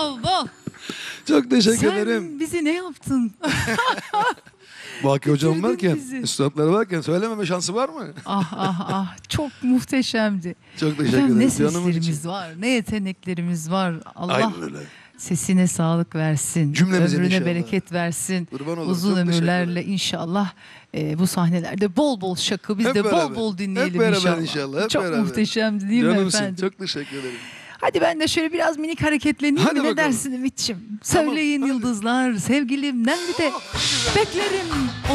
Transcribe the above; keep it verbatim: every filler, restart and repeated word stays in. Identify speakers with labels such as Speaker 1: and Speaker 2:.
Speaker 1: bol bol.
Speaker 2: Çok teşekkür
Speaker 1: Sen
Speaker 2: ederim.
Speaker 1: bizi ne yaptın?
Speaker 2: Baki hocam
Speaker 1: bitirdin
Speaker 2: varken,
Speaker 1: bizi.
Speaker 2: üstadları varken söylememe şansı var mı?
Speaker 1: Ah ah ah, çok muhteşemdi.
Speaker 2: Çok teşekkür
Speaker 1: Efendim, ne
Speaker 2: ederim. Canımın
Speaker 1: seslerimiz
Speaker 2: içi.
Speaker 1: var, ne yeteneklerimiz var. Allah
Speaker 2: Aynen öyle.
Speaker 1: sesine sağlık versin,
Speaker 2: Cümlemizin
Speaker 1: ömrüne
Speaker 2: inşallah.
Speaker 1: bereket versin.
Speaker 2: Kurban olurum.
Speaker 1: Uzun
Speaker 2: Çok teşekkür
Speaker 1: ömürlerle
Speaker 2: ederim.
Speaker 1: inşallah e, bu sahnelerde bol bol şakı, biz
Speaker 2: Hep
Speaker 1: de bol
Speaker 2: beraber.
Speaker 1: bol dinleyelim
Speaker 2: Hep beraber
Speaker 1: inşallah.
Speaker 2: inşallah, hep
Speaker 1: Çok
Speaker 2: beraber.
Speaker 1: muhteşemdi değil mi
Speaker 2: Canımsın.
Speaker 1: efendim?
Speaker 2: Çok teşekkür ederim.
Speaker 1: Hadi ben de şöyle biraz minik hareketleneyim
Speaker 2: Hadi
Speaker 1: mi? Ne
Speaker 2: bakalım.
Speaker 1: dersin Ümit'ciğim?
Speaker 2: Tamam,
Speaker 1: Söyleyin
Speaker 2: hadi.
Speaker 1: yıldızlar, sevgilim nerede? Beklerim.